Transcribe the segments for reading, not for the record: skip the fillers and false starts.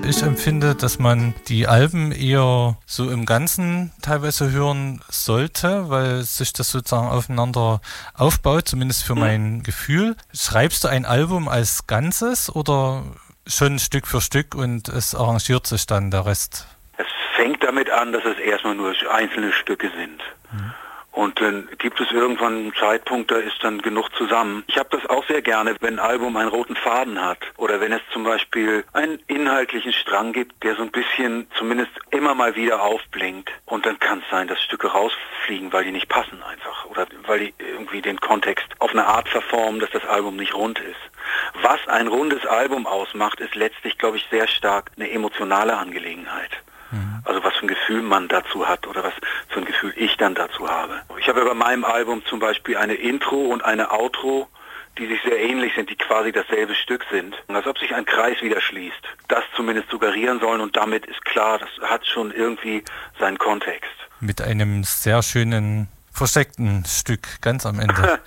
ich empfinde, dass man die Alben eher so im Ganzen teilweise hören sollte, weil sich das sozusagen aufeinander aufbaut, zumindest für mein Gefühl. Schreibst du ein Album als Ganzes oder schon Stück für Stück und es arrangiert sich dann der Rest? Es fängt damit an, dass es erstmal nur einzelne Stücke sind. Und dann gibt es irgendwann einen Zeitpunkt, da ist dann genug zusammen. Ich habe das auch sehr gerne, wenn ein Album einen roten Faden hat. Oder wenn es zum Beispiel einen inhaltlichen Strang gibt, der so ein bisschen zumindest immer mal wieder aufblinkt. Und dann kann es sein, dass Stücke rausfliegen, weil die nicht passen einfach. Oder weil die irgendwie den Kontext auf eine Art verformen, dass das Album nicht rund ist. Was ein rundes Album ausmacht, ist letztlich, glaube ich, sehr stark eine emotionale Angelegenheit. Also was für ein Gefühl man dazu hat oder was für ein Gefühl ich dann dazu habe. Ich habe bei meinem Album zum Beispiel eine Intro und eine Outro, die sich sehr ähnlich sind, die quasi dasselbe Stück sind. Als ob sich ein Kreis wieder schließt. Das zumindest suggerieren sollen und damit ist klar, das hat schon irgendwie seinen Kontext. Mit einem sehr schönen versteckten Stück ganz am Ende.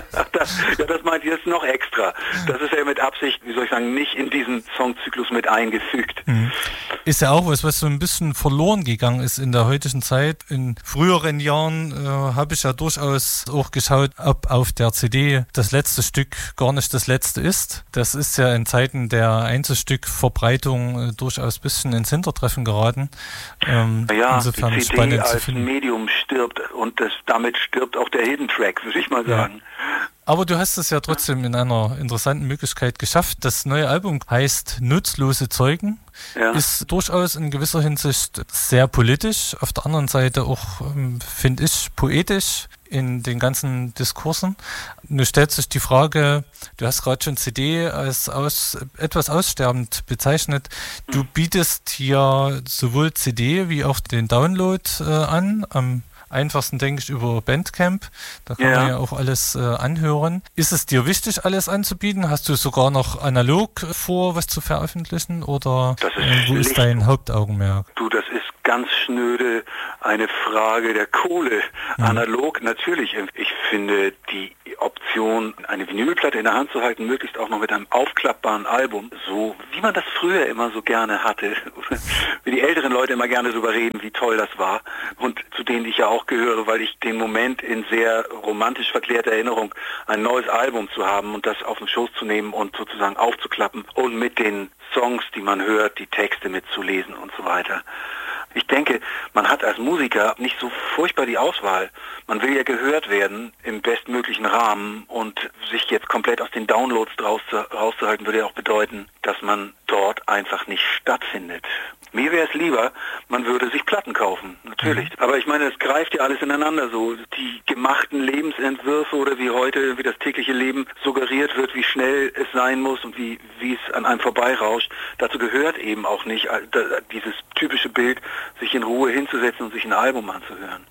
Das meint ihr, ist noch extra. Das ist ja mit Absicht, wie soll ich sagen, nicht in diesen Songzyklus mit eingefügt. Ist ja auch was so ein bisschen verloren gegangen ist in der heutigen Zeit. In früheren Jahren habe ich ja durchaus auch geschaut, ob auf der CD das letzte Stück gar nicht das letzte ist. Das ist ja in Zeiten der Einzelstückverbreitung durchaus ein bisschen ins Hintertreffen geraten. Insofern die CD spannend als zu finden. Medium stirbt und damit stirbt auch der Hidden Track, würde ich mal sagen. Aber du hast es ja trotzdem in einer interessanten Möglichkeit geschafft. Das neue Album heißt Nutzlose Zeugen, ist durchaus in gewisser Hinsicht sehr politisch, auf der anderen Seite auch, finde ich, poetisch in den ganzen Diskursen. Nun stellt sich die Frage, du hast gerade schon CD als etwas aussterbend bezeichnet. Du bietest hier sowohl CD wie auch den Download an, am einfachsten, denke ich, über Bandcamp. Da kann man ja auch alles anhören. Ist es dir wichtig, alles anzubieten? Hast du sogar noch analog vor, was zu veröffentlichen? Oder wo ist dein Hauptaugenmerk? Das ist ganz schnöde eine Frage der Kohle. Analog, natürlich. Ich finde die Option, eine Vinylplatte in der Hand zu halten, möglichst auch noch mit einem aufklappbaren Album, so wie man das früher immer so gerne hatte, wie die älteren Leute immer gerne darüber reden, wie toll das war und zu denen ich ja auch gehöre, weil ich den Moment in sehr romantisch verklärter Erinnerung, ein neues Album zu haben und das auf den Schoß zu nehmen und sozusagen aufzuklappen und mit den Songs, die man hört, die Texte mitzulesen und so weiter. Ich denke, man hat als Musiker nicht so furchtbar die Auswahl. Man will ja gehört werden im bestmöglichen Rahmen und sich jetzt komplett aus den Downloads rauszuhalten, würde ja auch bedeuten, dass man dort einfach nicht stattfindet. Mir wäre es lieber, man würde sich Platten kaufen, natürlich. Aber ich meine, es greift ja alles ineinander so. Die gemachten Lebensentwürfe oder wie heute, wie das tägliche Leben suggeriert wird, wie schnell es sein muss und wie es an einem vorbeirauscht. Dazu gehört eben auch nicht dieses typische Bild, sich in Ruhe hinzusetzen und sich ein Album anzuhören.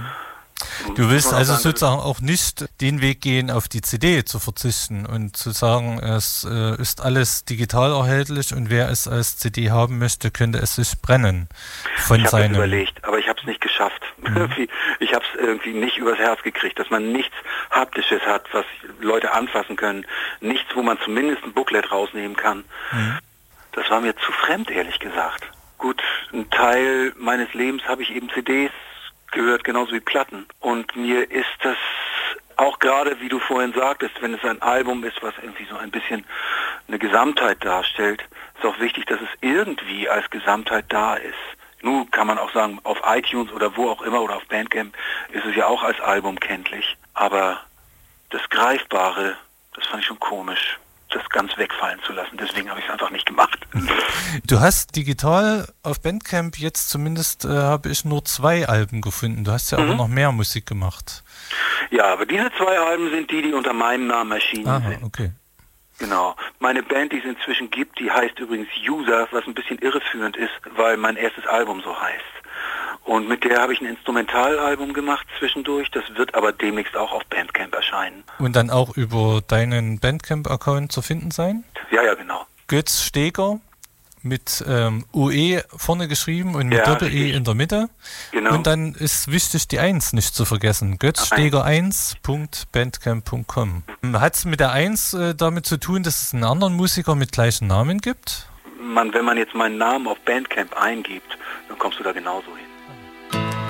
Du willst also sozusagen auch nicht den Weg gehen, auf die CD zu verzichten und zu sagen, es ist alles digital erhältlich und wer es als CD haben möchte, könnte es sich brennen. Ich habe das überlegt, aber ich habe es nicht geschafft. Ich habe es irgendwie nicht übers Herz gekriegt, dass man nichts Haptisches hat, was Leute anfassen können. Nichts, wo man zumindest ein Booklet rausnehmen kann. Das war mir zu fremd, ehrlich gesagt. Gut, ein Teil meines Lebens habe ich eben CDs gehört, genauso wie Platten. Und mir ist das auch gerade, wie du vorhin sagtest, wenn es ein Album ist, was irgendwie so ein bisschen eine Gesamtheit darstellt, ist auch wichtig, dass es irgendwie als Gesamtheit da ist. Nun kann man auch sagen, auf iTunes oder wo auch immer oder auf Bandcamp ist es ja auch als Album kenntlich. Aber das Greifbare, das fand ich schon komisch, das ganz wegfallen zu lassen. Deswegen habe ich es einfach nicht gemacht. Du hast digital auf Bandcamp jetzt zumindest, habe ich nur 2 Alben gefunden. Du hast ja aber noch mehr Musik gemacht. Ja, aber diese 2 Alben sind die unter meinem Namen erschienen sind. Okay. Genau. Meine Band, die es inzwischen gibt, die heißt übrigens User, was ein bisschen irreführend ist, weil mein erstes Album so heißt. Und mit der habe ich ein Instrumentalalbum gemacht zwischendurch. Das wird aber demnächst auch auf Bandcamp erscheinen. Und dann auch über deinen Bandcamp-Account zu finden sein? Ja, genau. Götz Steger mit UE vorne geschrieben und mit Doppel-E in der Mitte. Genau. Und dann ist wichtig, die 1 nicht zu vergessen. götzsteger1.bandcamp.com. Hat es mit der 1 damit zu tun, dass es einen anderen Musiker mit gleichen Namen gibt? wenn man jetzt meinen Namen auf Bandcamp eingibt, dann kommst du da genauso hin.